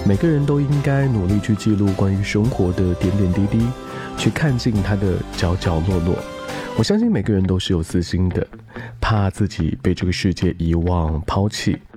每个人都应该努力去记录关于生活的点点滴滴，去看尽它的角角落落。我相信每个人都是有私心的，怕自己被这个世界遗忘抛弃，